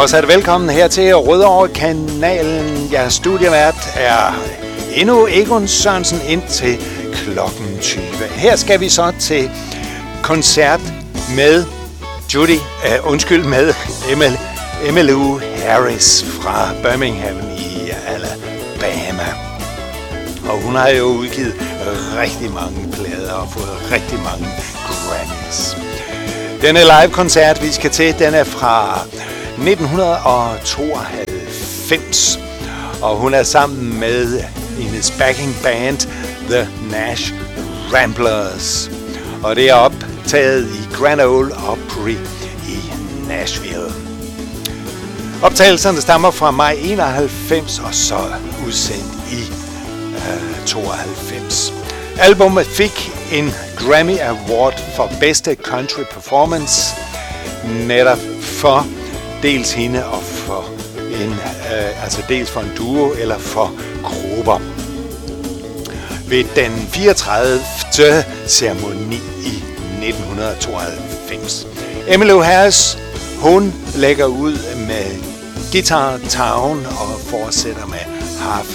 Fortsat velkommen her til Rødovre-kanalen. Jeres studievært er endnu Egon Sørensen indtil klokken 20. Her skal vi så til koncert med med Emmylou Harris fra Birmingham i Alabama. Og hun har jo udgivet rigtig mange plader og fået rigtig mange Grammys. Denne live-koncert, vi skal til, den er fra 1992. Og hun er sammen med hendes backing band, The Nash Ramblers. Og det er optaget i Grand Ole Opry i Nashville. Optagelserne stammer fra maj 91 og så udsendt i 92. Albummet fik en Grammy Award for bedste country performance, netop for dels hende og for dels for en duo eller for grupper. Ved den 34. ceremoni i 1992. Emmylou Harris, hun lægger ud med Guitar Town og fortsætter med Half